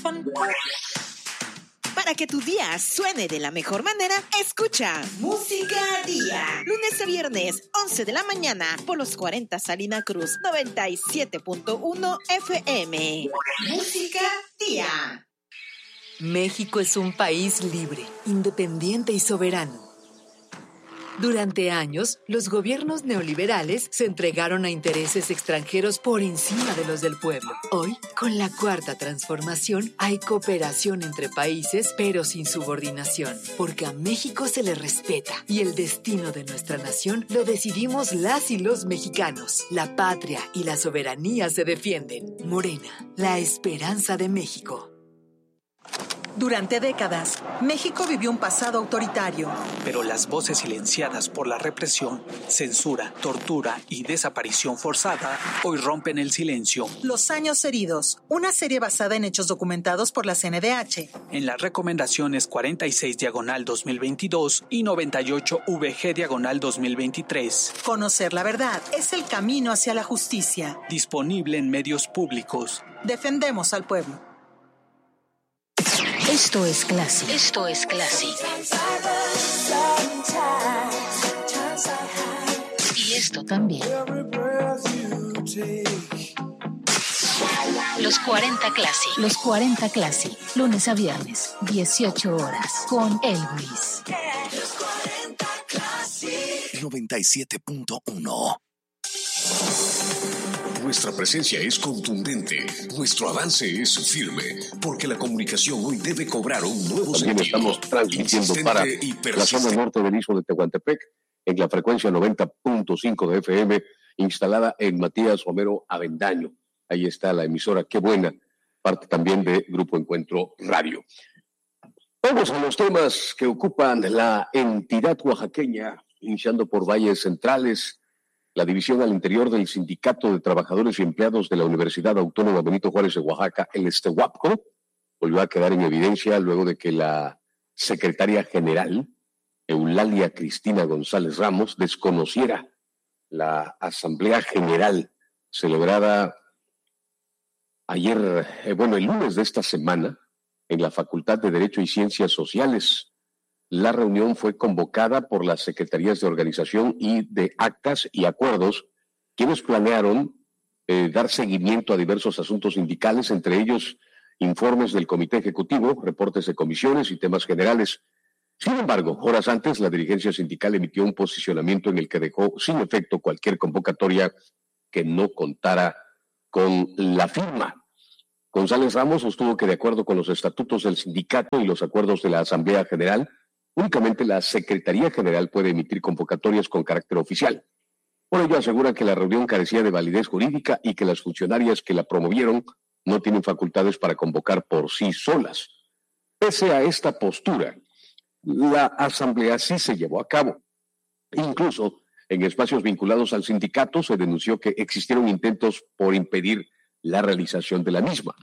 Para que tu día suene de la mejor manera, escucha Música Día. Lunes a viernes, 11 de la mañana, por los 40 Salina Cruz, 97.1 FM. Música Día. México es un país libre, independiente y soberano. Durante años, los gobiernos neoliberales se entregaron a intereses extranjeros por encima de los del pueblo. Hoy, con la Cuarta Transformación, hay cooperación entre países, pero sin subordinación, porque a México se le respeta y el destino de nuestra nación lo decidimos las y los mexicanos. La patria y la soberanía se defienden. Morena, la esperanza de México. Durante décadas, México vivió un pasado autoritario. Pero las voces silenciadas por la represión, censura, tortura y desaparición forzada hoy rompen el silencio. Los años heridos, una serie basada en hechos documentados por la CNDH. En las recomendaciones 46/2022 y 98/VG/2023. Conocer la verdad es el camino hacia la justicia. Disponible en medios públicos. Defendemos al pueblo. Esto es Classy. Esto es Classy. Y esto también. Los 40 Classy. Los 40 Classy. Lunes a viernes, 18 horas. Con Elvis. 97.1. Nuestra presencia es contundente, nuestro avance es firme, porque la comunicación hoy debe cobrar un nuevo También sentido. estamos transmitiendo para la zona norte del istmo de Tehuantepec, en la frecuencia 90.5 de FM, instalada en Matías Romero Avendaño. Ahí está la emisora, qué buena, parte también de Grupo Encuentro Radio. Vamos a los temas que ocupan la entidad oaxaqueña, iniciando por Valles Centrales. La división al interior del Sindicato de Trabajadores y Empleados de la Universidad Autónoma Benito Juárez de Oaxaca, el STEWAPCO, volvió a quedar en evidencia luego de que la secretaria general, Eulalia Cristina González Ramos, desconociera la Asamblea General celebrada ayer, el lunes de esta semana, en la Facultad de Derecho y Ciencias Sociales. La reunión fue convocada por las Secretarías de Organización y de Actas y Acuerdos, quienes planearon dar seguimiento a diversos asuntos sindicales, entre ellos informes del Comité Ejecutivo, reportes de comisiones y temas generales. Sin embargo, horas antes, la dirigencia sindical emitió un posicionamiento en el que dejó sin efecto cualquier convocatoria que no contara con la firma. González Ramos sostuvo que, de acuerdo con los estatutos del sindicato y los acuerdos de la Asamblea General, únicamente la Secretaría General puede emitir convocatorias con carácter oficial. Por ello asegura que la reunión carecía de validez jurídica y que las funcionarias que la promovieron no tienen facultades para convocar por sí solas. Pese a esta postura, la asamblea sí se llevó a cabo. Incluso en espacios vinculados al sindicato se denunció que existieron intentos por impedir la realización de la misma.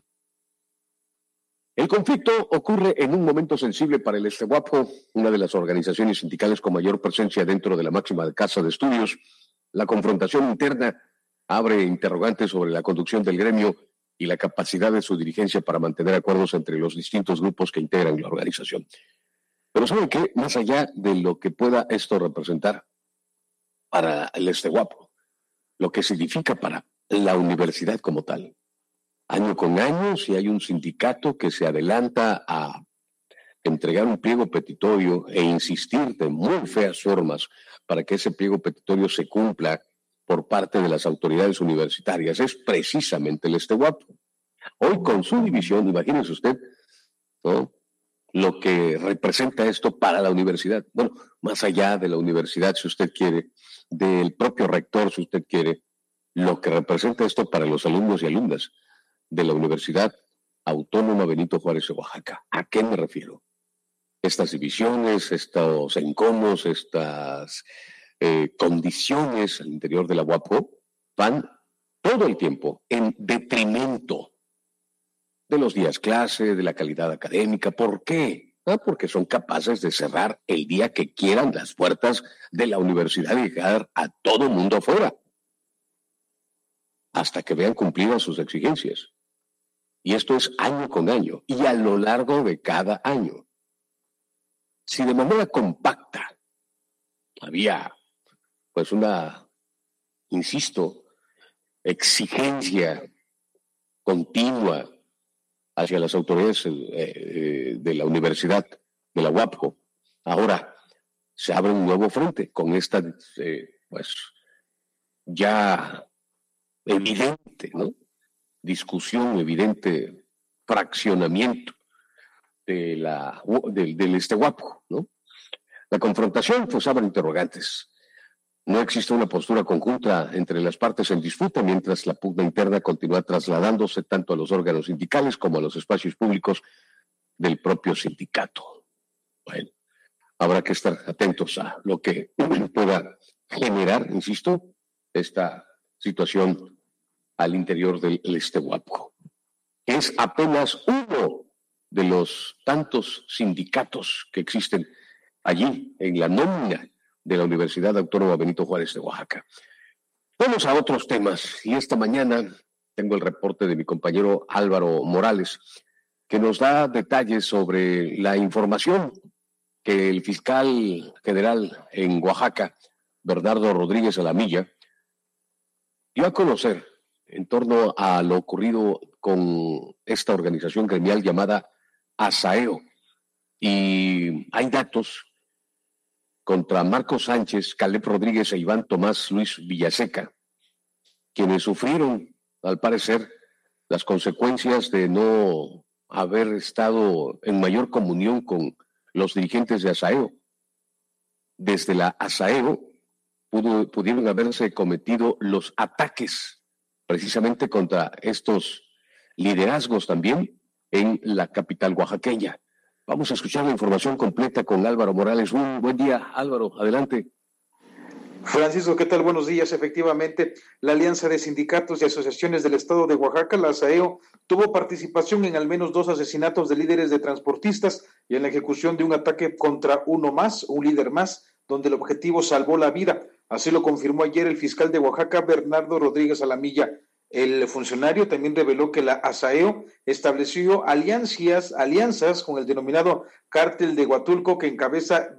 El conflicto ocurre en un momento sensible para el STEWAPCO, una de las organizaciones sindicales con mayor presencia dentro de la máxima casa de estudios. La confrontación interna abre interrogantes sobre la conducción del gremio y la capacidad de su dirigencia para mantener acuerdos entre los distintos grupos que integran la organización. Pero ¿saben qué? Más allá de lo que pueda esto representar para el STEWAPCO, lo que significa para la universidad como tal. Año con año, si hay un sindicato que se adelanta a entregar un pliego petitorio e insistir de muy feas formas para que ese pliego petitorio se cumpla por parte de las autoridades universitarias, es precisamente el STEWAPCO. Hoy con su división, imagínese usted, ¿no?, lo que representa esto para la universidad. Bueno, más allá de la universidad, si usted quiere, del propio rector, si usted quiere, lo que representa esto para los alumnos y alumnas de la Universidad Autónoma Benito Juárez de Oaxaca. ¿A qué me refiero? Estas divisiones, estos enconos, estas condiciones al interior de la UAPCO van todo el tiempo en detrimento de los días clase, de la calidad académica. ¿Por qué? Porque son capaces de cerrar el día que quieran las puertas de la universidad y dejar a todo mundo afuera hasta que vean cumplidas sus exigencias. Y esto es año con año y a lo largo de cada año. Si de manera compacta había pues una, insisto, exigencia continua hacia las autoridades de la universidad, de la UAPCO, ahora se abre un nuevo frente con esta pues ya evidente, ¿no?, discusión, evidente fraccionamiento del UAPCO, ¿no? La confrontación pues abre interrogantes. No existe una postura conjunta entre las partes en disputa, mientras la pugna interna continúa trasladándose tanto a los órganos sindicales como a los espacios públicos del propio sindicato. Bueno, habrá que estar atentos a lo que pueda generar, insisto, esta situación al interior del UAPCO. Es apenas uno de los tantos sindicatos que existen allí en la nómina de la Universidad Autónoma Benito Juárez de Oaxaca. Vamos a otros temas y esta mañana tengo el reporte de mi compañero Álvaro Morales, que nos da detalles sobre la información que el fiscal general en Oaxaca, Bernardo Rodríguez Alamilla, dio a conocer en torno a lo ocurrido con esta organización gremial llamada ASAEO. Y hay datos contra Marco Sánchez, Caleb Rodríguez e Iván Tomás Luis Villaseca, quienes sufrieron, al parecer, las consecuencias de no haber estado en mayor comunión con los dirigentes de ASAEO. Desde la ASAEO pudieron haberse cometido los ataques precisamente contra estos liderazgos también en la capital oaxaqueña. Vamos a escuchar la información completa con Álvaro Morales. Un buen día, Álvaro, adelante. Francisco, ¿qué tal? Buenos días. Efectivamente, la Alianza de Sindicatos y Asociaciones del Estado de Oaxaca, la ASAEO, tuvo participación en al menos 2 asesinatos de líderes de transportistas y en la ejecución de un ataque contra un líder más, donde el objetivo salvó la vida. Así lo confirmó ayer el fiscal de Oaxaca, Bernardo Rodríguez Alamilla. El funcionario también reveló que la ASAEO estableció alianzas con el denominado Cártel de Huatulco que encabeza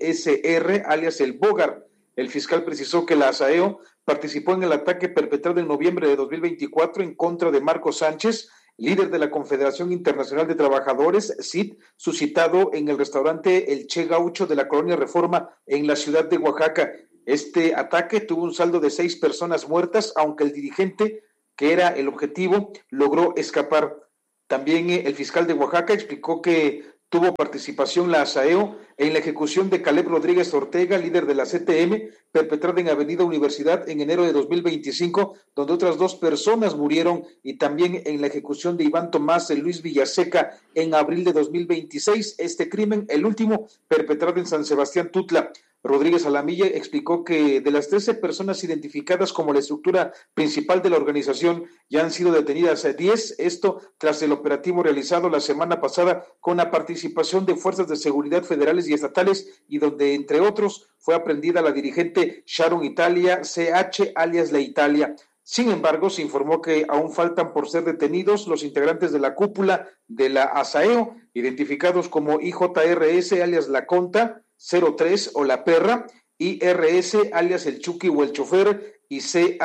BSR, alias el Bógar. El fiscal precisó que la ASAEO participó en el ataque perpetrado en noviembre de 2024 en contra de Marco Sánchez, líder de la Confederación Internacional de Trabajadores, CIT, suscitado en el restaurante El Che Gaucho de la Colonia Reforma en la ciudad de Oaxaca. Este ataque tuvo un saldo de 6 personas muertas, aunque el dirigente, que era el objetivo, logró escapar. También el fiscal de Oaxaca explicó que tuvo participación la ASAEO en la ejecución de Caleb Rodríguez Ortega, líder de la CTM, perpetrada en Avenida Universidad en enero de 2025, donde otras 2 personas murieron, y también en la ejecución de Iván Tomás Luis Villaseca en abril de 2026. Este crimen, el último, perpetrado en San Sebastián Tutla. Rodríguez Alamilla explicó que de las 13 personas identificadas como la estructura principal de la organización, ya han sido detenidas 10, esto tras el operativo realizado la semana pasada con la participación de fuerzas de seguridad federales y estatales, y donde, entre otros, fue aprehendida la dirigente Sharon Italia CH, alias La Italia. Sin embargo, se informó que aún faltan por ser detenidos los integrantes de la cúpula de la ASAEO, identificados como IJRS, alias La Conta, 03 o La Perra, IRS, alias El Chucky o El Chofer, y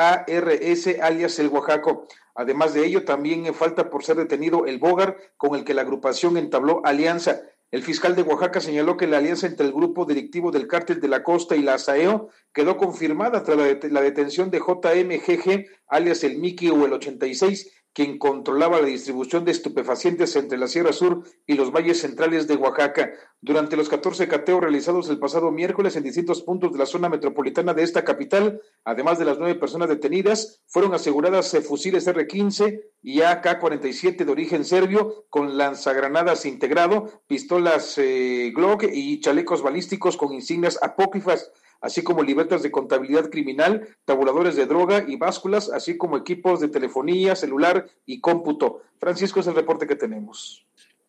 CARS, alias El Oaxaco. Además de ello, también falta por ser detenido el Bógar, con el que la agrupación entabló alianza. El fiscal de Oaxaca señaló que la alianza entre el grupo directivo del Cártel de la Costa y la ASAEO quedó confirmada tras la detención de JMGG, alias el Mickey o el 86, quien controlaba la distribución de estupefacientes entre la Sierra Sur y los valles centrales de Oaxaca. Durante los 14 cateos realizados el pasado miércoles en distintos puntos de la zona metropolitana de esta capital, además de las 9 personas detenidas, fueron aseguradas fusiles R-15 y AK-47 de origen serbio con lanzagranadas integrado, pistolas Glock y chalecos balísticos con insignias apócrifas, así como libretas de contabilidad criminal, tabuladores de droga y básculas, así como equipos de telefonía, celular y cómputo. Francisco, es el reporte que tenemos.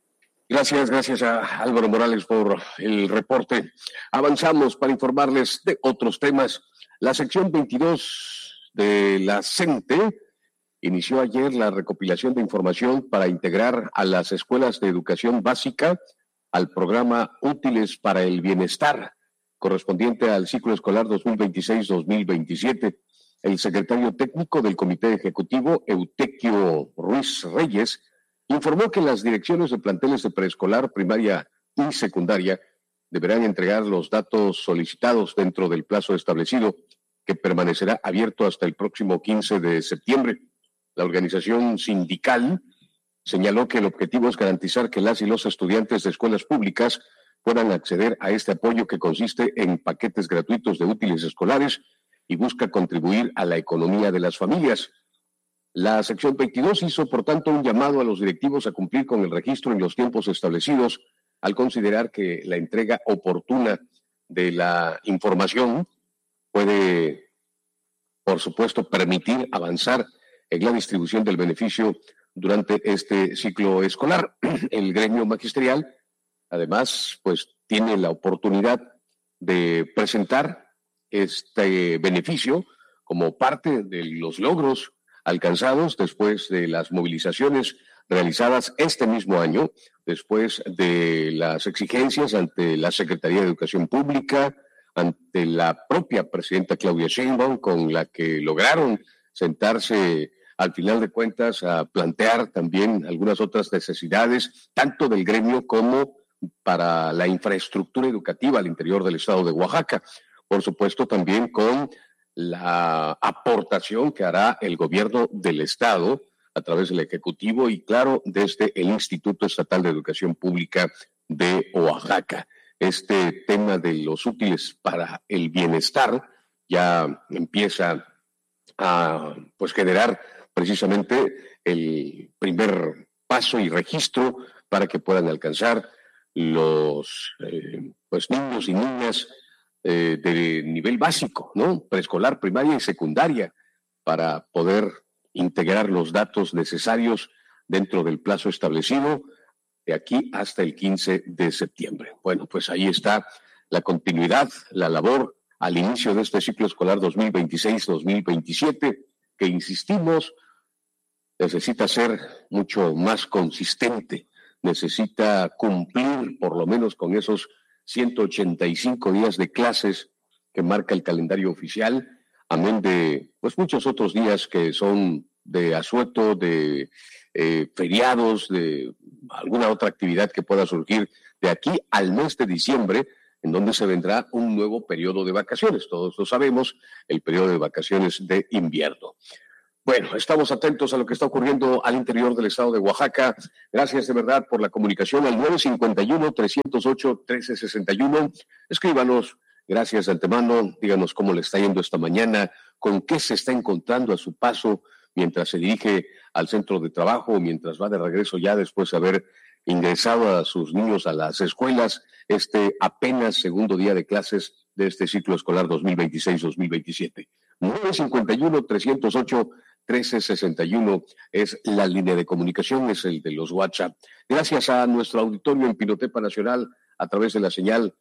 Gracias a Álvaro Morales por el reporte. Avanzamos para informarles de otros temas. La sección 22 de la CENTE inició ayer la recopilación de información para integrar a las escuelas de educación básica al programa Útiles para el Bienestar, correspondiente al ciclo escolar 2026-2027. El secretario técnico del Comité Ejecutivo, Eutequio Ruiz Reyes, informó que las direcciones de planteles de preescolar, primaria y secundaria deberán entregar los datos solicitados dentro del plazo establecido, que permanecerá abierto hasta el próximo 15 de septiembre. La organización sindical señaló que el objetivo es garantizar que las y los estudiantes de escuelas públicas puedan acceder a este apoyo, que consiste en paquetes gratuitos de útiles escolares y busca contribuir a la economía de las familias. La sección 22 hizo, por tanto, un llamado a los directivos a cumplir con el registro en los tiempos establecidos, al considerar que la entrega oportuna de la información puede, por supuesto, permitir avanzar en la distribución del beneficio durante este ciclo escolar. El gremio magisterial, además, pues tiene la oportunidad de presentar este beneficio como parte de los logros alcanzados después de las movilizaciones realizadas este mismo año, después de las exigencias ante la Secretaría de Educación Pública, ante la propia presidenta Claudia Sheinbaum, con la que lograron sentarse al final de cuentas a plantear también algunas otras necesidades, tanto del gremio como para la infraestructura educativa al interior del estado de Oaxaca. Por supuesto, también con la aportación que hará el gobierno del estado a través del Ejecutivo y, claro, desde el Instituto Estatal de Educación Pública de Oaxaca. Este tema de los útiles para el bienestar ya empieza a generar precisamente el primer paso y registro para que puedan alcanzar los niños y niñas de nivel básico, ¿no? Preescolar, primaria y secundaria, para poder integrar los datos necesarios dentro del plazo establecido de aquí hasta el 15 de septiembre. Bueno, pues ahí está la continuidad, la labor al inicio de este ciclo escolar 2026-2027, que, insistimos, necesita ser mucho más consistente, necesita cumplir por lo menos con esos 185 días de clases que marca el calendario oficial, amén de muchos otros días que son de asueto, de feriados, de alguna otra actividad que pueda surgir de aquí al mes de diciembre, en donde se vendrá un nuevo periodo de vacaciones. Todos lo sabemos, el periodo de vacaciones de invierno. Bueno, estamos atentos a lo que está ocurriendo al interior del estado de Oaxaca. Gracias de verdad por la comunicación al 951-308-1361. Escríbanos. Gracias de antemano. Díganos cómo le está yendo esta mañana, con qué se está encontrando a su paso mientras se dirige al centro de trabajo, mientras va de regreso ya después de haber ingresado a sus niños a las escuelas, este apenas segundo día de clases de este ciclo escolar 2026-2027. 951-308-1361 es la línea de comunicación, es el de los WhatsApp. Gracias a nuestro auditorio en Pinotepa Nacional a través de la señal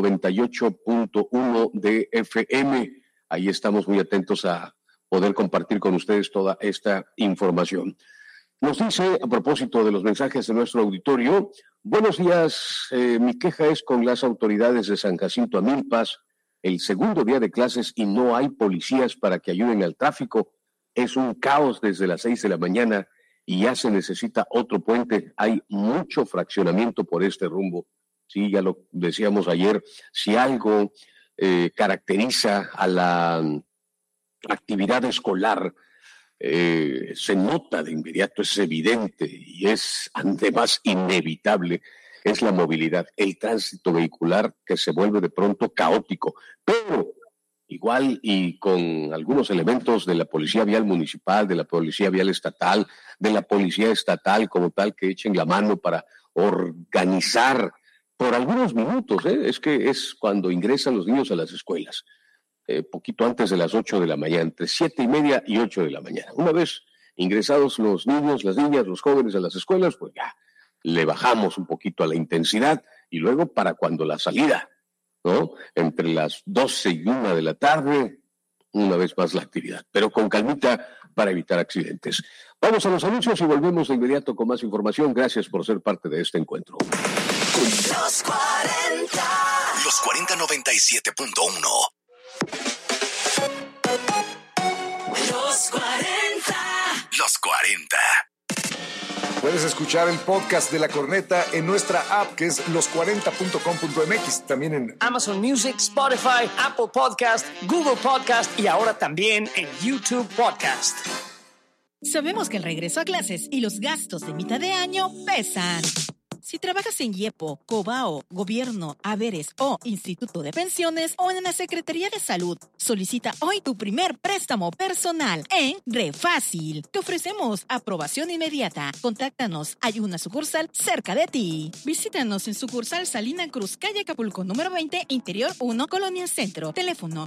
98.1 de FM. Ahí estamos muy atentos a poder compartir con ustedes toda esta información. Nos dice, a propósito de los mensajes de nuestro auditorio, buenos días, mi queja es con las autoridades de San Jacinto Amilpas, el segundo día de clases y no hay policías para que ayuden al tráfico. Es un caos desde las 6 de la mañana y ya se necesita otro puente. Hay mucho fraccionamiento por este rumbo. Sí, ya lo decíamos ayer, si algo caracteriza a la actividad escolar, se nota de inmediato, es evidente y es además inevitable, es la movilidad, el tránsito vehicular que se vuelve de pronto caótico, pero igual y con algunos elementos de la Policía Vial Municipal, de la Policía Vial Estatal, de la Policía Estatal como tal, que echen la mano para organizar por algunos minutos, es que es cuando ingresan los niños a las escuelas. Poquito antes de las 8 de la mañana, entre 7:30 y 8 de la mañana. Una vez ingresados los niños, las niñas, los jóvenes a las escuelas, pues ya le bajamos un poquito a la intensidad y luego para cuando la salida, ¿no? Entre las 12 y 1 de la tarde, una vez más la actividad. Pero con calmita para evitar accidentes. Vamos a los anuncios y volvemos de inmediato con más información. Gracias por ser parte de este encuentro. Los 40. Los 4097.1. Los 40. Los 40. Puedes escuchar el podcast de La Corneta en nuestra app, que es los40.com.mx. También en Amazon Music, Spotify, Apple Podcast, Google Podcast y ahora también en YouTube Podcast. Sabemos que el regreso a clases y los gastos de mitad de año pesan. Si trabajas en IEPO, Cobao, Gobierno, Haberes o Instituto de Pensiones o en la Secretaría de Salud, solicita hoy tu primer préstamo personal en Refácil. Te ofrecemos aprobación inmediata. Contáctanos, hay una sucursal cerca de ti. Visítanos en sucursal Salina Cruz, calle Acapulco, número 20, Interior 1, Colonia Centro. Teléfono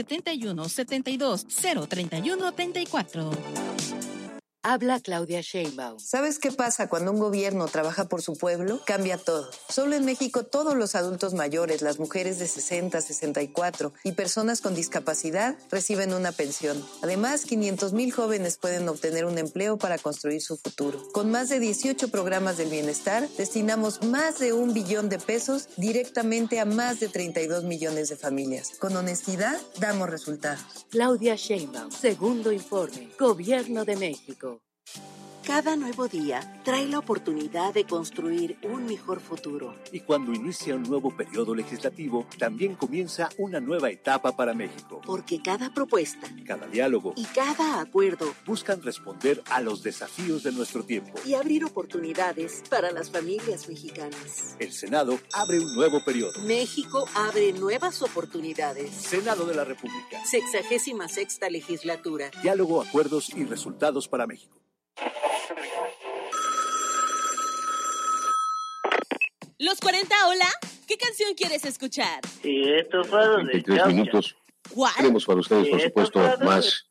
971-72-031-34. Habla Claudia Sheinbaum. ¿Sabes qué pasa cuando un gobierno trabaja por su pueblo? Cambia todo. Solo en México todos los adultos mayores, las mujeres de 60, 64 y personas con discapacidad reciben una pensión. Además, 500,000 jóvenes pueden obtener un empleo para construir su futuro. Con más de 18 programas del bienestar, destinamos más de 1 billón de pesos directamente a más de 32 millones de familias. Con honestidad, damos resultados. Claudia Sheinbaum, segundo informe, Gobierno de México. Cada nuevo día trae la oportunidad de construir un mejor futuro. Y cuando inicia un nuevo periodo legislativo, también comienza una nueva etapa para México. Porque cada propuesta, cada diálogo y cada acuerdo buscan responder a los desafíos de nuestro tiempo y abrir oportunidades para las familias mexicanas. El Senado abre un nuevo periodo. México abre nuevas oportunidades. Senado de la República. 66ª legislatura. Diálogo, acuerdos y resultados para México. Los 40, hola. ¿Qué canción quieres escuchar? Sí, esto fue donde 23 minutos. ¿Cuál? Tenemos para ustedes, por supuesto, más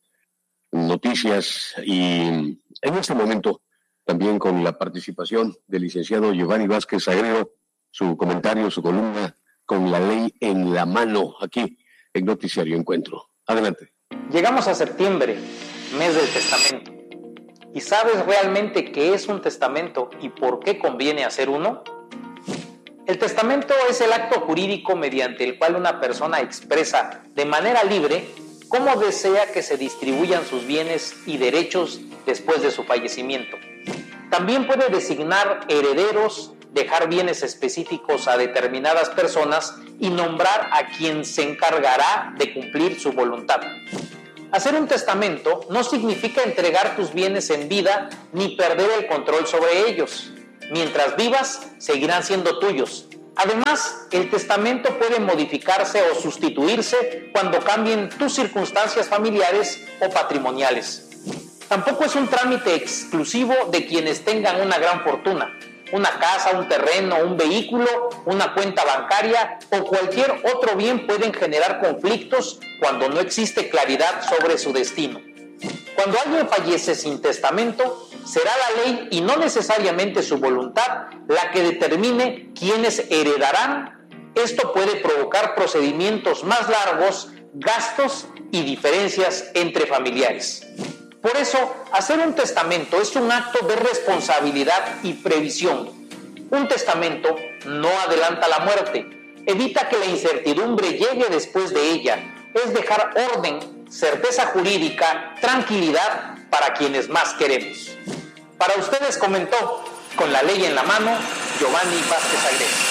noticias y en este momento también con la participación del licenciado Giovanni Vázquez Aguero, su comentario, su columna con la ley en la mano aquí en Noticiario Encuentro. Adelante. Llegamos a septiembre, mes del testamento. ¿Y sabes realmente qué es un testamento y por qué conviene hacer uno? El testamento es el acto jurídico mediante el cual una persona expresa de manera libre cómo desea que se distribuyan sus bienes y derechos después de su fallecimiento. También puede designar herederos, dejar bienes específicos a determinadas personas y nombrar a quien se encargará de cumplir su voluntad. Hacer un testamento no significa entregar tus bienes en vida ni perder el control sobre ellos. Mientras vivas, seguirán siendo tuyos. Además, el testamento puede modificarse o sustituirse cuando cambien tus circunstancias familiares o patrimoniales. Tampoco es un trámite exclusivo de quienes tengan una gran fortuna, una casa, un terreno, un vehículo, una cuenta bancaria o cualquier otro bien pueden generar conflictos cuando no existe claridad sobre su destino. Cuando alguien fallece sin testamento, será la ley y no necesariamente su voluntad la que determine quiénes heredarán. Esto puede provocar procedimientos más largos, gastos y diferencias entre familiares. Por eso, hacer un testamento es un acto de responsabilidad y previsión. Un testamento no adelanta la muerte, evita que la incertidumbre llegue después de ella, es dejar orden, certeza jurídica, tranquilidad para quienes más queremos. Para ustedes comentó, con la ley en la mano, Giovanni Vázquez Aguero.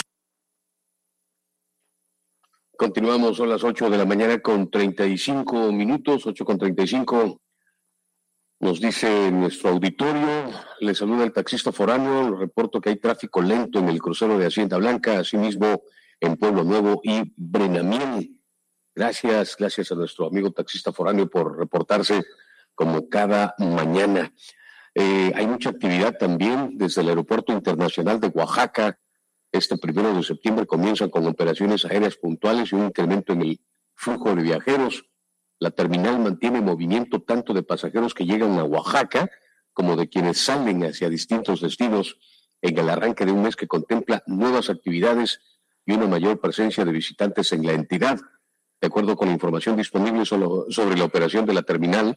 Continuamos, son las 8 de la mañana con 35 minutos, 8:35. Nos dice nuestro auditorio, le saluda el taxista foráneo, le reporto que hay tráfico lento en el crucero de Hacienda Blanca, asimismo en Pueblo Nuevo y Brenamiel. Gracias a nuestro amigo taxista foráneo por reportarse como cada mañana. Hay mucha actividad también desde el Aeropuerto Internacional de Oaxaca. Este 1 de septiembre comienzan con operaciones aéreas puntuales y un incremento en el flujo de viajeros. La terminal mantiene movimiento tanto de pasajeros que llegan a Oaxaca como de quienes salen hacia distintos destinos en el arranque de un mes que contempla nuevas actividades y una mayor presencia de visitantes en la entidad. De acuerdo con la información disponible sobre la operación de la terminal,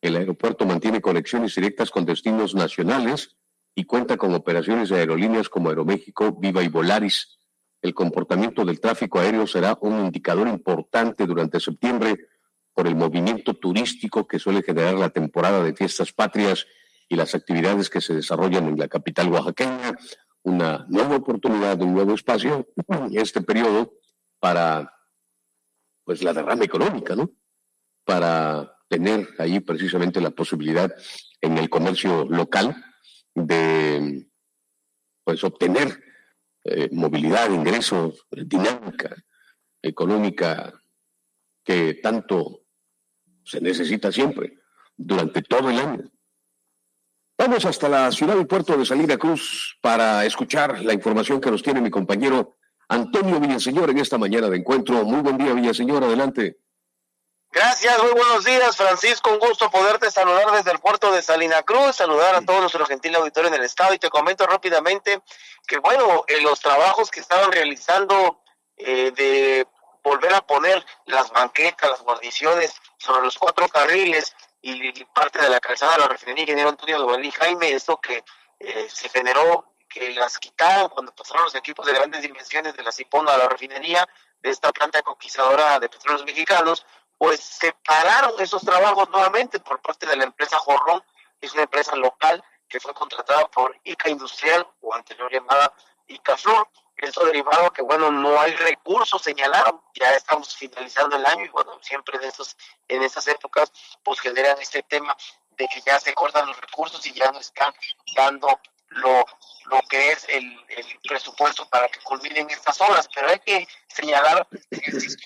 El aeropuerto mantiene conexiones directas con destinos nacionales y cuenta con operaciones de aerolíneas como Aeroméxico, Viva y Volaris. El comportamiento del tráfico aéreo será un indicador importante durante septiembre por el movimiento turístico que suele generar la temporada de fiestas patrias y las actividades que se desarrollan en la capital oaxaqueña. Una nueva oportunidad, un nuevo espacio en este periodo para pues la derrama económica, ¿no? Para tener ahí precisamente la posibilidad en el comercio local de pues obtener movilidad, ingresos, dinámica económica que tanto se necesita siempre, durante todo el año. Vamos hasta la ciudad y puerto de Salina Cruz para escuchar la información que nos tiene mi compañero Antonio Villaseñor en esta mañana de encuentro. Muy buen día, Villaseñor, adelante. Gracias, muy buenos días, Francisco, un gusto poderte saludar desde el puerto de Salina Cruz, saludar a todo nuestro gentil auditorio en el estado, y te comento rápidamente que bueno, los trabajos que estaban realizando de volver a poner las banquetas, las guarniciones sobre los 4 carriles y parte de la calzada de la refinería Ingeniero Antonio Dovalí Jaime, esto que se generó que las quitaron cuando pasaron los equipos de grandes dimensiones de la Cipona a la refinería de esta planta conquistadora de petróleos mexicanos, pues se pararon esos trabajos nuevamente por parte de la empresa Jorrón, que es una empresa local que fue contratada por ICA Industrial, o anterior llamada ICA Flor. Eso derivado que, bueno, no hay recursos, señalaron, ya estamos finalizando el año y, bueno, siempre en esas épocas, pues generan este tema de que ya se cortan los recursos y ya no están dando lo que es el presupuesto para que culminen estas obras. Pero hay que señalar que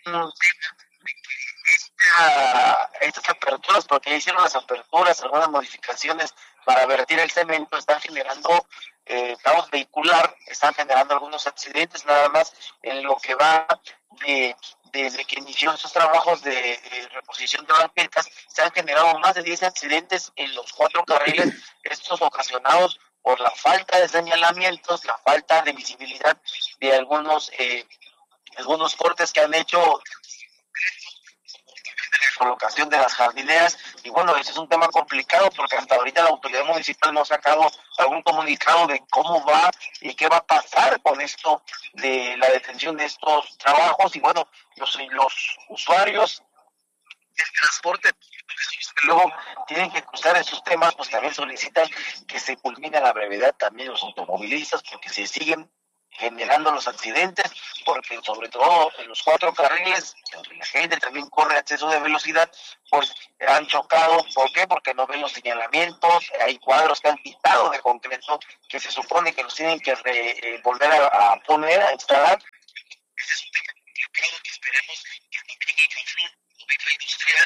estas aperturas, porque ya hicieron las aperturas, algunas modificaciones para vertir el cemento, están generando caos vehicular, están generando algunos accidentes, nada más en lo que va desde que inició esos trabajos de reposición de banquetas, se han generado más de 10 accidentes en los 4 carriles, estos ocasionados por la falta de señalamientos, la falta de visibilidad de algunos cortes que han hecho, de la colocación de las jardineras, y bueno, ese es un tema complicado porque hasta ahorita la autoridad municipal no ha sacado algún comunicado de cómo va y qué va a pasar con esto de la detención de estos trabajos. Y bueno, los usuarios del transporte que luego tienen que cruzar esos temas, pues también solicitan que se culmine a la brevedad también los automovilistas, porque se siguen generando los accidentes, porque sobre todo en los 4 carriles, donde la gente también corre a exceso de velocidad, pues han chocado. ¿Por qué? Porque no ven los señalamientos, hay cuadros que han quitado de concreto, que se supone que los tienen que volver a poner, a instalar. Ese es un tema complicado que esperemos que no tenga conflicto industrial.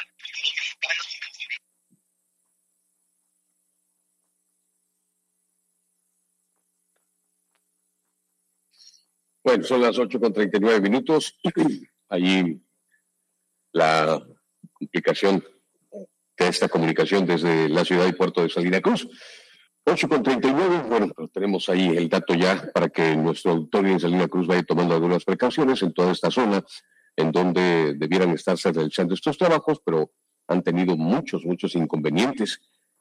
Bueno, son las 8:39. Allí la complicación de esta comunicación desde la ciudad y puerto de Salina Cruz. 8:39. Bueno, pero tenemos ahí el dato ya para que nuestro auditorio en Salina Cruz vaya tomando algunas precauciones en toda esta zona en donde debieran estarse realizando estos trabajos, pero han tenido muchos inconvenientes.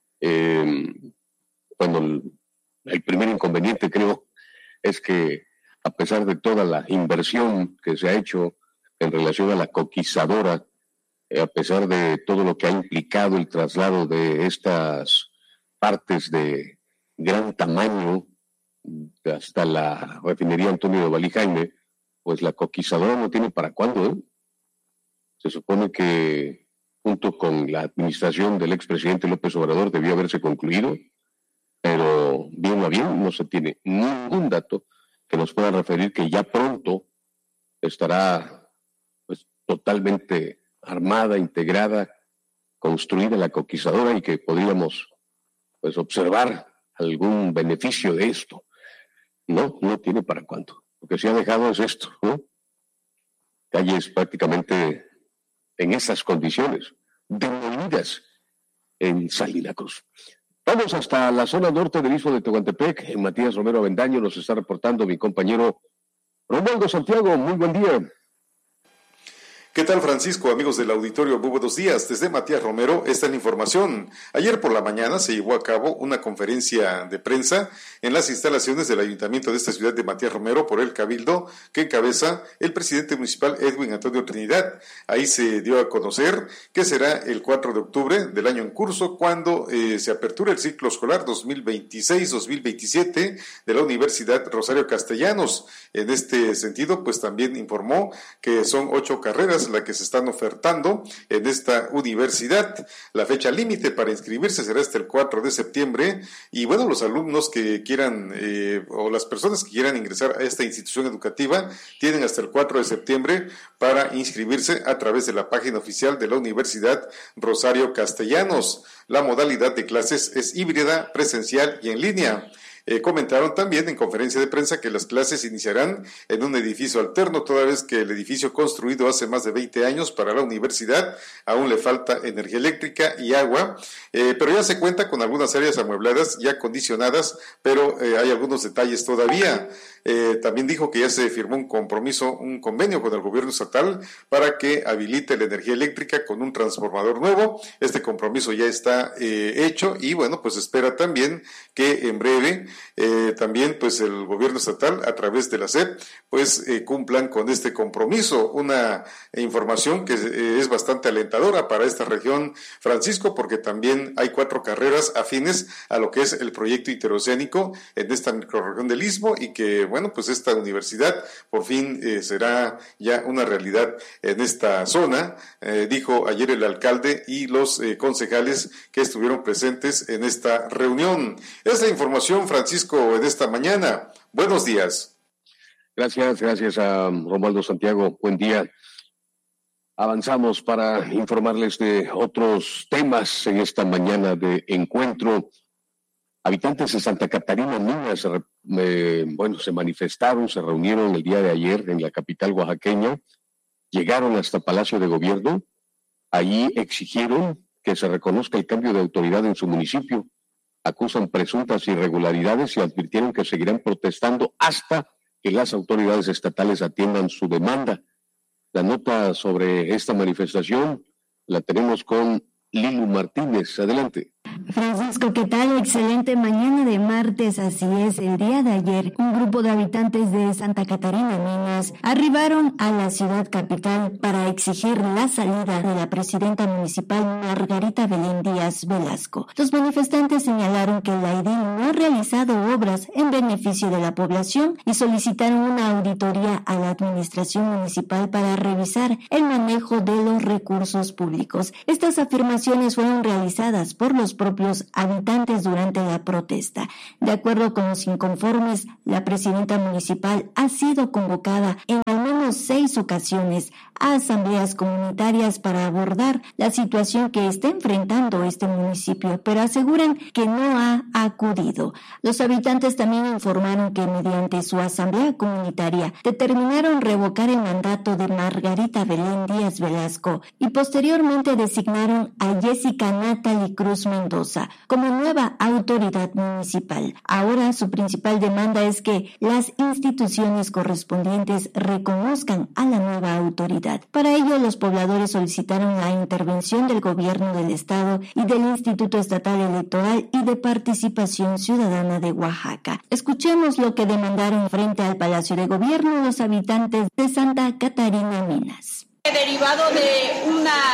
Bueno, el primer inconveniente creo es que a pesar de toda la inversión que se ha hecho en relación a la coquizadora, a pesar de todo lo que ha implicado el traslado de estas partes de gran tamaño hasta la refinería Antonio Dovalí Jaime, pues la coquizadora no tiene para cuándo, ¿eh? Se supone que junto con la administración del expresidente López Obrador debió haberse concluido, pero bien o bien no se tiene ningún dato que nos pueda referir que ya pronto estará pues totalmente armada, integrada, construida la coquizadora y que podríamos pues observar algún beneficio de esto. No tiene para cuánto. Lo que se ha dejado es esto, ¿no? Calles prácticamente en esas condiciones, demolidas en Salina Cruz. Vamos hasta la zona norte del istmo de Tehuantepec. En Matías Romero Avendaño nos está reportando mi compañero Romualdo Santiago. Muy buen día. ¿Qué tal, Francisco? Amigos del auditorio, muy buenos días. Desde Matías Romero, esta es la información. Ayer por la mañana se llevó a cabo una conferencia de prensa en las instalaciones del ayuntamiento de esta ciudad de Matías Romero por el Cabildo que encabeza el presidente municipal Edwin Antonio Trinidad. Ahí se dio a conocer que será el 4 de octubre del año en curso cuando se apertura el ciclo escolar 2026-2027 de la Universidad Rosario Castellanos. En este sentido, pues también informó que son 8 carreras las que se están ofertando en esta universidad. La fecha límite para inscribirse será hasta el 4 de septiembre y bueno, los alumnos que quieran o las personas que quieran ingresar a esta institución educativa tienen hasta el 4 de septiembre para inscribirse a través de la página oficial de la Universidad Rosario Castellanos. La modalidad de clases es híbrida, presencial y en línea. Comentaron también en conferencia de prensa que las clases iniciarán en un edificio alterno, toda vez que el edificio construido hace más de 20 años para la universidad aún le falta energía eléctrica y agua, pero ya se cuenta con algunas áreas amuebladas ya acondicionadas, pero hay algunos detalles todavía. También dijo que ya se firmó un convenio con el gobierno estatal para que habilite la energía eléctrica con un transformador nuevo. Este compromiso ya está hecho y bueno, pues espera también que en breve también pues el gobierno estatal a través de la SEP pues cumplan con este compromiso. Una información que es bastante alentadora para esta región, Francisco, porque también hay 4 carreras afines a lo que es el proyecto interoceánico en esta microrregión del Istmo y que bueno, pues esta universidad por fin será ya una realidad en esta zona, dijo ayer el alcalde y los concejales que estuvieron presentes en esta reunión. Esta información, Francisco, en esta mañana. Buenos días. Gracias a Romualdo Santiago. Buen día. Avanzamos para informarles de otros temas en esta mañana de encuentro. Habitantes de Santa Catarina Minas se manifestaron, se reunieron el día de ayer en la capital oaxaqueña, llegaron hasta Palacio de Gobierno, allí exigieron que se reconozca el cambio de autoridad en su municipio, acusan presuntas irregularidades y advirtieron que seguirán protestando hasta que las autoridades estatales atiendan su demanda. La nota sobre esta manifestación la tenemos con Lilu Martínez. Adelante. Francisco, ¿qué tal? Excelente mañana de martes, así es. El día de ayer, un grupo de habitantes de Santa Catarina Minas arribaron a la ciudad capital para exigir la salida de la presidenta municipal Margarita Belén Díaz Velasco. Los manifestantes señalaron que la edil no ha realizado obras en beneficio de la población y solicitaron una auditoría a la administración municipal para revisar el manejo de los recursos públicos. Estas afirmaciones fueron realizadas por los propios habitantes durante la protesta. De acuerdo con los inconformes, la presidenta municipal ha sido convocada en al menos 6 ocasiones a asambleas comunitarias para abordar la situación que está enfrentando este municipio, pero aseguran que no ha acudido. Los habitantes también informaron que mediante su asamblea comunitaria determinaron revocar el mandato de Margarita Belén Díaz Velasco y posteriormente designaron a Jessica Natalie Cruz Mendoza como nueva autoridad municipal. Ahora su principal demanda es que las instituciones correspondientes reconozcan a la nueva autoridad. Para ello, los pobladores solicitaron la intervención del gobierno del estado y del Instituto Estatal Electoral y de Participación Ciudadana de Oaxaca. Escuchemos lo que demandaron frente al Palacio de Gobierno los habitantes de Santa Catarina Minas. Derivado de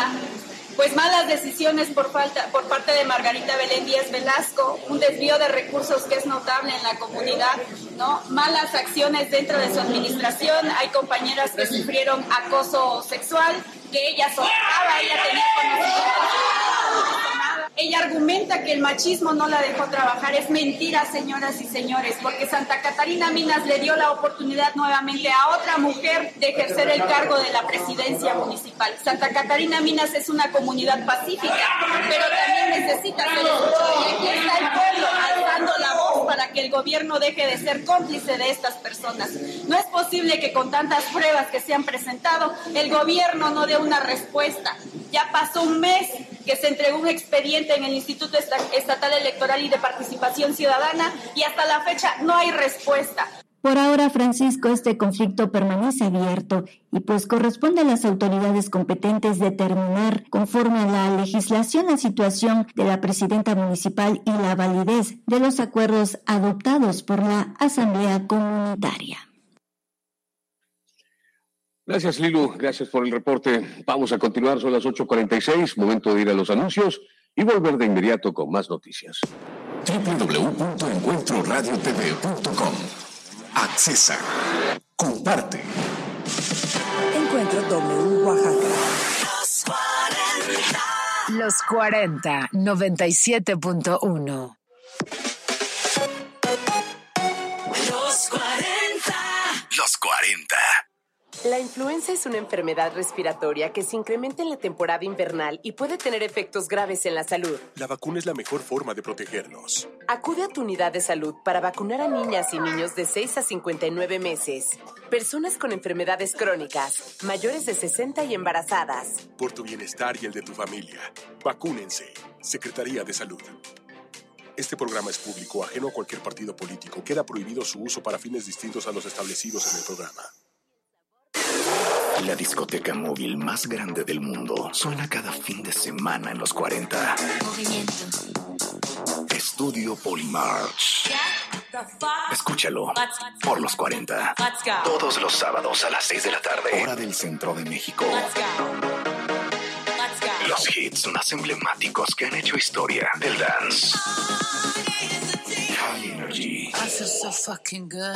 malas decisiones por parte de Margarita Belén Díaz Velasco, un desvío de recursos que es notable en la comunidad, ¿no? Malas acciones dentro de su administración, hay compañeras que sufrieron acoso sexual, que ella sospechaba, ella tenía conocimiento. Ella argumenta que el machismo no la dejó trabajar. Es mentira, señoras y señores, porque Santa Catarina Minas le dio la oportunidad nuevamente a otra mujer de ejercer el cargo de la presidencia municipal. Santa Catarina Minas es una comunidad pacífica, pero también necesita ser escuchada. Y aquí está el pueblo alzando la voz para que el gobierno deje de ser cómplice de estas personas. No es posible que con tantas pruebas que se han presentado, el gobierno no dé una respuesta. Ya pasó un mes que se entregó un expediente en el Instituto Estatal Electoral y de Participación Ciudadana y hasta la fecha no hay respuesta. Por ahora, Francisco, este conflicto permanece abierto y pues corresponde a las autoridades competentes determinar, conforme a la legislación, la situación de la presidenta municipal y la validez de los acuerdos adoptados por la Asamblea Comunitaria. Gracias, Lilu. Gracias por el reporte. Vamos a continuar. Son las 8:46. Momento de ir a los anuncios y volver de inmediato con más noticias. www.encuentroradiotv.com. Accesa. Comparte. Encuentro W Oaxaca. Los 40, 97.1. Los 40. La influenza es una enfermedad respiratoria que se incrementa en la temporada invernal y puede tener efectos graves en la salud. La vacuna es la mejor forma de protegernos. Acude a tu unidad de salud para vacunar a niñas y niños de 6 a 59 meses, personas con enfermedades crónicas, mayores de 60 y embarazadas. Por tu bienestar y el de tu familia, vacúnense. Secretaría de Salud. Este programa es público, ajeno a cualquier partido político. Queda prohibido su uso para fines distintos a los establecidos en el programa. La discoteca móvil más grande del mundo suena cada fin de semana en los 40. Movimiento. Estudio Polymarch. Escúchalo por los 40. Todos los sábados a las 6 de la tarde. Hora del Centro de México. Los hits más emblemáticos que han hecho historia del dance. High Energy. I feel so fucking good.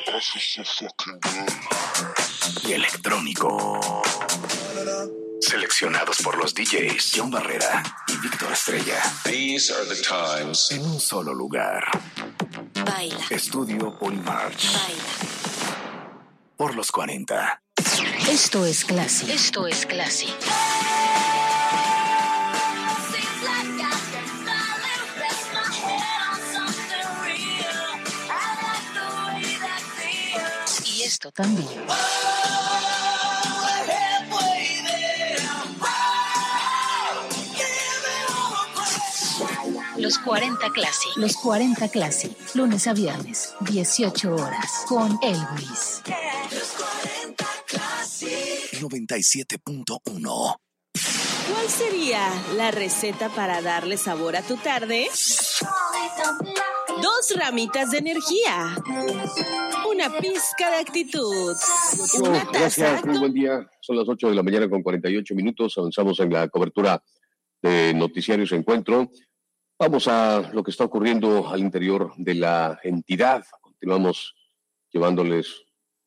Y electrónico. Seleccionados por los DJs John Barrera y Víctor Estrella. These are the times. En un solo lugar. Baila. Estudio Polymarch. Baila. Por los 40. Esto es Classy. Esto es Classy. Y esto también. Los 40 Classy. Los 40 Classy. Lunes a viernes, 18 horas. Con Elvis. 97.1. ¿Cuál sería la receta para darle sabor a tu tarde? 2 ramitas de energía. Una pizca de actitud. Una taza. Gracias, muy buen día. Son las 8 de la mañana con 48 minutos. Avanzamos en la cobertura de Noticiarios Encuentro. Vamos a lo que está ocurriendo al interior de la entidad. Continuamos llevándoles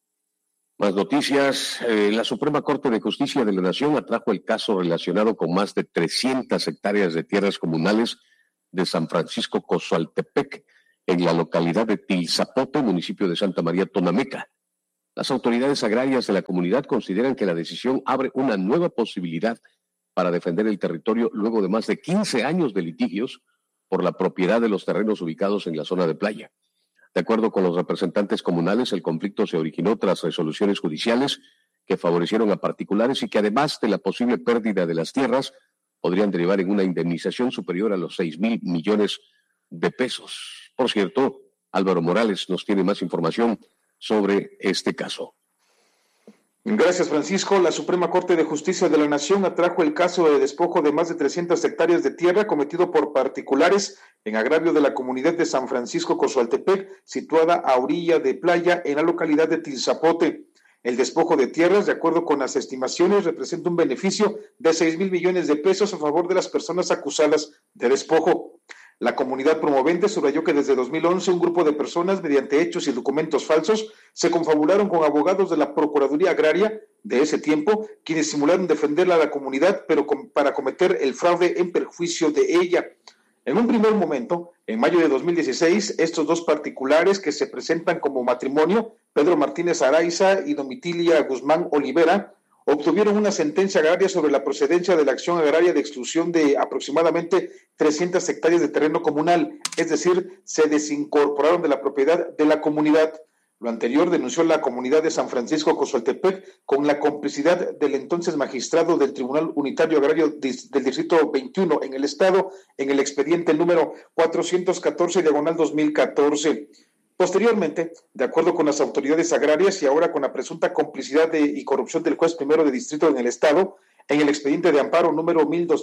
más noticias. La Suprema Corte de Justicia de la Nación atrajo el caso relacionado con más de 300 hectáreas de tierras comunales de San Francisco Cozoaltepec, en la localidad de Tilzapote, municipio de Santa María Tonameca. Las autoridades agrarias de la comunidad consideran que la decisión abre una nueva posibilidad para defender el territorio luego de más de 15 años de litigios por la propiedad de los terrenos ubicados en la zona de playa. De acuerdo con los representantes comunales, el conflicto se originó tras resoluciones judiciales que favorecieron a particulares y que, además de la posible pérdida de las tierras, podrían derivar en una indemnización superior a los 6,000 millones de pesos. Por cierto, Álvaro Morales nos tiene más información sobre este caso. Gracias, Francisco. La Suprema Corte de Justicia de la Nación atrajo el caso de despojo de más de 300 hectáreas de tierra cometido por particulares en agravio de la comunidad de San Francisco Cozoaltepec, situada a orilla de playa en la localidad de Tilzapote. El despojo de tierras, de acuerdo con las estimaciones, representa un beneficio de 6,000 millones de pesos a favor de las personas acusadas de despojo. La comunidad promovente subrayó que desde 2011 un grupo de personas, mediante hechos y documentos falsos, se confabularon con abogados de la Procuraduría Agraria de ese tiempo, quienes simularon defenderla a la comunidad, pero para cometer el fraude en perjuicio de ella. En un primer momento, en mayo de 2016, estos 2 particulares que se presentan como matrimonio, Pedro Martínez Araiza y Domitilia Guzmán Olivera, obtuvieron una sentencia agraria sobre la procedencia de la acción agraria de exclusión de aproximadamente 300 hectáreas de terreno comunal, es decir, se desincorporaron de la propiedad de la comunidad. Lo anterior denunció la comunidad de San Francisco Cozoaltepec con la complicidad del entonces magistrado del Tribunal Unitario Agrario del Distrito 21 en el Estado, en el expediente número 414/2014. Posteriormente, de acuerdo con las autoridades agrarias y ahora con la presunta complicidad y corrupción del juez primero de distrito en el estado, en el expediente de amparo número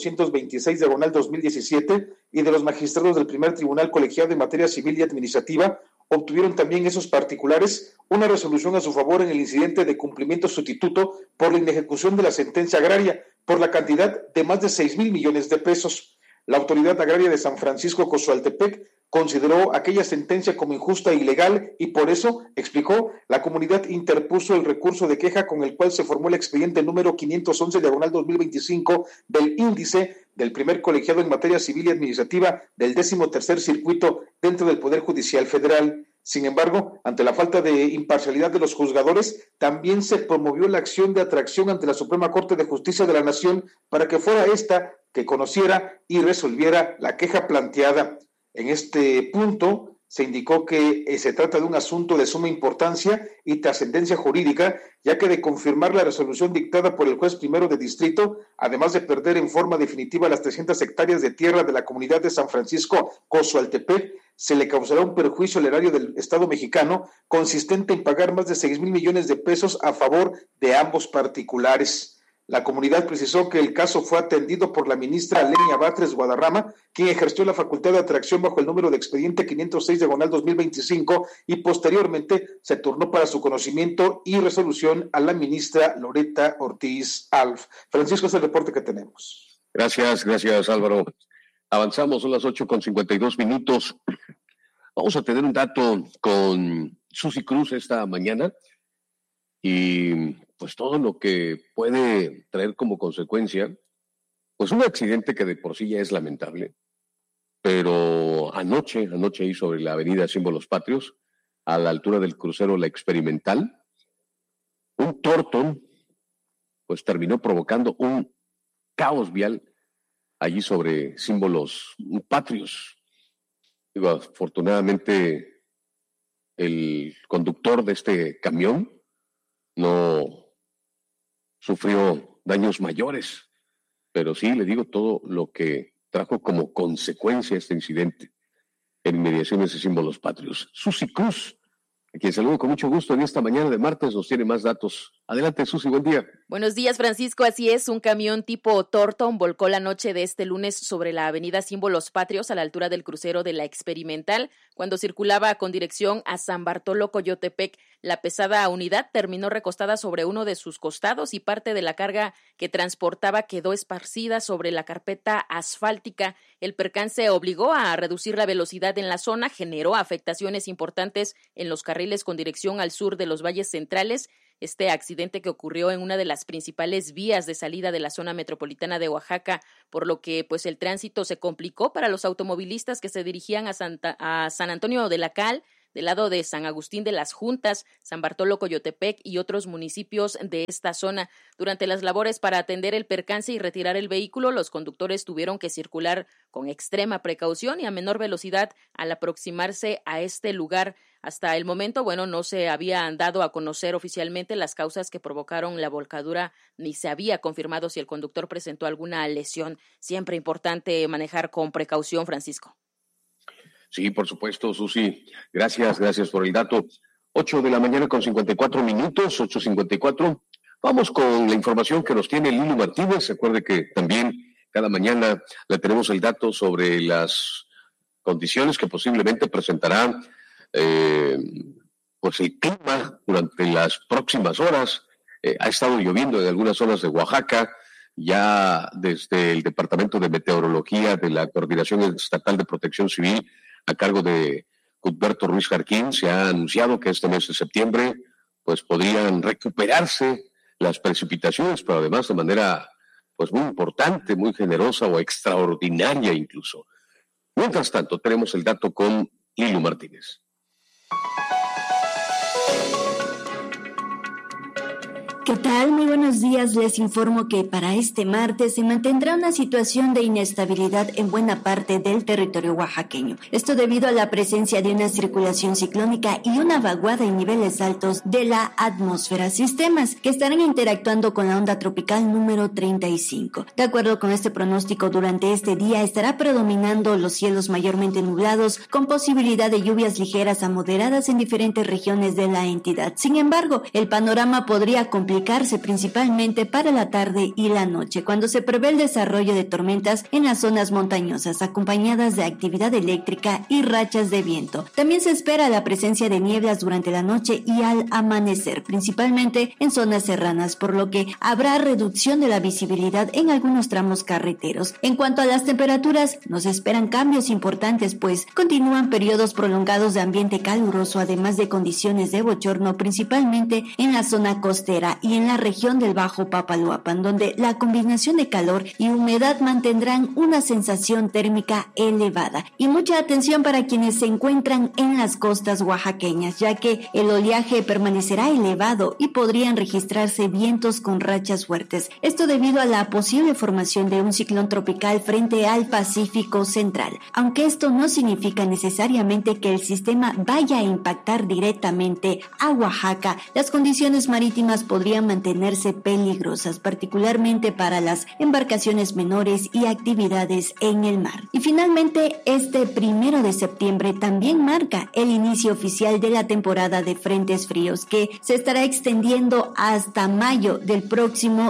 1226/2017 y de los magistrados del primer tribunal colegiado en materia civil y administrativa, obtuvieron también esos particulares una resolución a su favor en el incidente de cumplimiento sustituto por la inejecución de la sentencia agraria por la cantidad de más de 6,000 millones de pesos. La autoridad agraria de San Francisco Cozoaltepec consideró aquella sentencia como injusta e ilegal y por eso, explicó, la comunidad interpuso el recurso de queja con el cual se formó el expediente número 511/2025 del índice del primer colegiado en materia civil y administrativa del 13º circuito dentro del Poder Judicial Federal. Sin embargo, ante la falta de imparcialidad de los juzgadores, también se promovió la acción de atracción ante la Suprema Corte de Justicia de la Nación para que fuera esta que conociera y resolviera la queja planteada. En este punto se indicó que se trata de un asunto de suma importancia y trascendencia jurídica, ya que de confirmar la resolución dictada por el juez primero de distrito, además de perder en forma definitiva las 300 hectáreas de tierra de la comunidad de San Francisco Cozoaltepec, se le causará un perjuicio al erario del Estado mexicano consistente en pagar más de 6,000 millones de pesos a favor de ambos particulares. La comunidad precisó que el caso fue atendido por la ministra Lenia Batres Guadarrama, quien ejerció la facultad de atracción bajo el número de expediente 506/2025 y posteriormente se turnó para su conocimiento y resolución a la ministra Loreta Ortiz Alf. Francisco, es el reporte que tenemos. Gracias Álvaro. Avanzamos, son las 8:52. Vamos a tener un dato con Susi Cruz esta mañana y pues todo lo que puede traer como consecuencia, pues un accidente que de por sí ya es lamentable, pero anoche ahí sobre la avenida Símbolos Patrios, a la altura del crucero La Experimental, un Torton pues terminó provocando un caos vial allí sobre Símbolos Patrios. Digo, afortunadamente el conductor de este camión no sufrió daños mayores, pero sí, le digo, todo lo que trajo como consecuencia este incidente en inmediaciones de Símbolos Patrios. Susi Cruz, a quien saludo con mucho gusto en esta mañana de martes, nos tiene más datos. Adelante, Susi, buen día. Buenos días, Francisco. Así es, un camión tipo Torton volcó la noche de este lunes sobre la avenida Símbolos Patrios a la altura del crucero de La Experimental cuando circulaba con dirección a San Bartolo Coyotepec. La pesada unidad terminó recostada sobre uno de sus costados y parte de la carga que transportaba quedó esparcida sobre la carpeta asfáltica. El percance obligó a reducir la velocidad en la zona, generó afectaciones importantes en los carriles con dirección al sur de los valles centrales. Este accidente que ocurrió en una de las principales vías de salida de la zona metropolitana de Oaxaca, por lo que pues el tránsito se complicó para los automovilistas que se dirigían a San Antonio de la Cal, del lado de San Agustín de las Juntas, San Bartolo Coyotepec y otros municipios de esta zona. Durante las labores para atender el percance y retirar el vehículo, los conductores tuvieron que circular con extrema precaución y a menor velocidad al aproximarse a este lugar. Hasta el momento, no se habían dado a conocer oficialmente las causas que provocaron la volcadura, ni se había confirmado si el conductor presentó alguna lesión. Siempre importante manejar con precaución, Francisco. Sí, por supuesto, Susi. Gracias por el dato. 8:54 a.m, 8:54. Vamos con la información que nos tiene Lili Martínez. Recuerde que también cada mañana le tenemos el dato sobre las condiciones que posiblemente presentará pues el clima durante las próximas horas. Ha estado lloviendo en algunas zonas de Oaxaca. Ya desde el Departamento de Meteorología de la Coordinación Estatal de Protección Civil, a cargo de Cuthberto Ruiz Jarquín, se ha anunciado que este mes de septiembre pues podrían recuperarse las precipitaciones, pero además de manera pues muy importante, muy generosa o extraordinaria incluso. Mientras tanto, tenemos el dato con Lili Martínez. ¿Qué tal? Muy buenos días. Les informo que para este martes se mantendrá una situación de inestabilidad en buena parte del territorio oaxaqueño. Esto debido a la presencia de una circulación ciclónica y una vaguada en niveles altos de la atmósfera, sistemas que estarán interactuando con la onda tropical número 35. De acuerdo con este pronóstico, durante este día estará predominando los cielos mayormente nublados, con posibilidad de lluvias ligeras a moderadas en diferentes regiones de la entidad. Sin embargo, el panorama podría complicarse principalmente para la tarde y la noche, cuando se prevé el desarrollo de tormentas en las zonas montañosas, acompañadas de actividad eléctrica y rachas de viento. También se espera la presencia de nieblas durante la noche y al amanecer, principalmente en zonas serranas, por lo que habrá reducción de la visibilidad en algunos tramos carreteros. En cuanto a las temperaturas, nos esperan cambios importantes, pues continúan periodos prolongados de ambiente caluroso, además de condiciones de bochorno, principalmente en la zona costera y en la región del Bajo Papaloapan, donde la combinación de calor y humedad mantendrán una sensación térmica elevada. Y mucha atención para quienes se encuentran en las costas oaxaqueñas, ya que el oleaje permanecerá elevado y podrían registrarse vientos con rachas fuertes. Esto debido a la posible formación de un ciclón tropical frente al Pacífico Central. Aunque esto no significa necesariamente que el sistema vaya a impactar directamente a Oaxaca, las condiciones marítimas podrían mantenerse peligrosas, particularmente para las embarcaciones menores y actividades en el mar. Y finalmente, este 1 de septiembre también marca el inicio oficial de la temporada de frentes fríos, que se estará extendiendo hasta mayo del próximo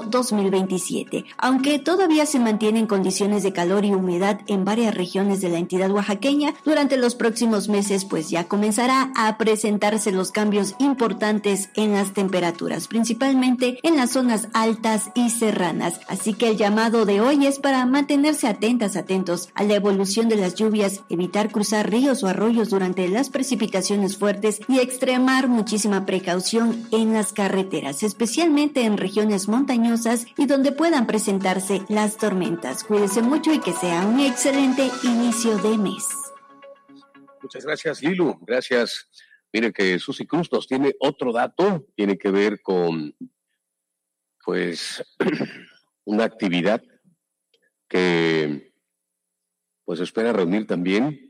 2027. Aunque todavía se mantienen condiciones de calor y humedad en varias regiones de la entidad oaxaqueña, durante los próximos meses pues ya comenzará a presentarse los cambios importantes en las temperaturas, principalmente en las zonas altas y serranas. Así que el llamado de hoy es para mantenerse atentos a la evolución de las lluvias, evitar cruzar ríos o arroyos durante las precipitaciones fuertes y extremar muchísima precaución en las carreteras, especialmente en regiones montañosas y donde puedan presentarse las tormentas. Cuídense mucho y que sea un excelente inicio de mes. Muchas gracias, Lilu. Gracias. Mire que Susi Cruz nos tiene otro dato, tiene que ver con, pues, una actividad que, pues, espera reunir también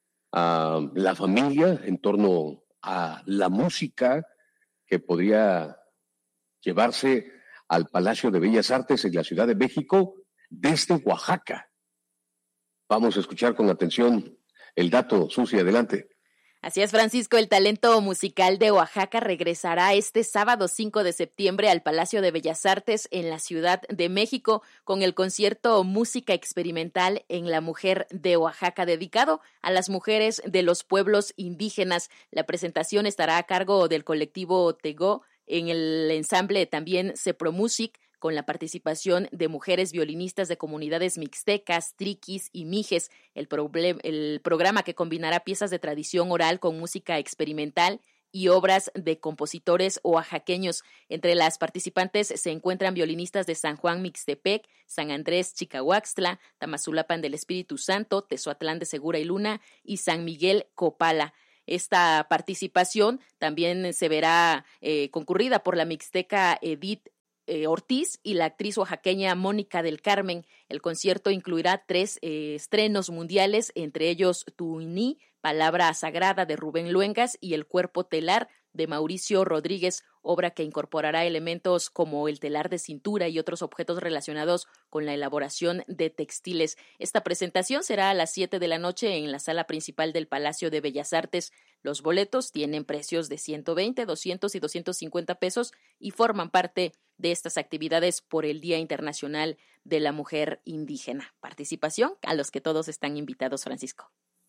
a la familia en torno a la música que podría llevarse al Palacio de Bellas Artes en la Ciudad de México desde Oaxaca. Vamos a escuchar con atención el dato. Susi, adelante. Así es, Francisco, el talento musical de Oaxaca regresará este sábado 5 de septiembre al Palacio de Bellas Artes en la Ciudad de México con el concierto Música Experimental en la Mujer de Oaxaca, dedicado a las mujeres de los pueblos indígenas. La presentación estará a cargo del colectivo Tegó, en el ensamble también Sepromusic, con la participación de mujeres violinistas de comunidades mixtecas, triquis y mijes. El programa que combinará piezas de tradición oral con música experimental y obras de compositores oaxaqueños. Entre las participantes se encuentran violinistas de San Juan Mixtepec, San Andrés Chicahuaxtla, Tamazulapan del Espíritu Santo, Tezoatlán de Segura y Luna y San Miguel Copala. Esta participación también se verá concurrida por la mixteca Edith Ortiz y la actriz oaxaqueña Mónica del Carmen. El concierto incluirá 3 estrenos mundiales, entre ellos Tuiní, Palabra Sagrada de Rubén Luengas y El Cuerpo Telar de Mauricio Rodríguez, obra que incorporará elementos como el telar de cintura y otros objetos relacionados con la elaboración de textiles. Esta presentación será a las 7 de la noche en la sala principal del Palacio de Bellas Artes. Los boletos tienen precios de 120, 200 y 250 pesos y forman parte de estas actividades por el Día Internacional de la Mujer Indígena. Participación a los que todos están invitados, Francisco.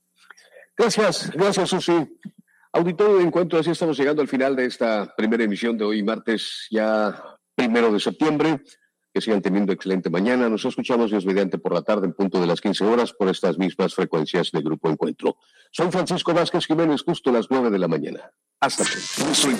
Gracias, Susi. Auditorio de Encuentro, así estamos llegando al final de esta primera emisión de hoy, martes ya 1 de septiembre. Que sigan teniendo excelente mañana. Nos escuchamos Dios mediante por la tarde en punto de las 15 horas por estas mismas frecuencias de Grupo Encuentro. Soy Francisco Vázquez Jiménez, justo a las 9 de la mañana. Hasta pronto. Soy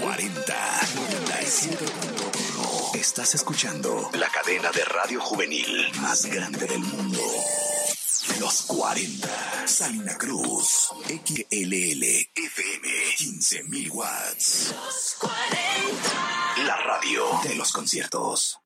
97.1. Estás escuchando la cadena de radio juvenil más grande del mundo. Los 40. Salina Cruz. XLL FM. 15,000 watts. Los 40. La radio de los los conciertos.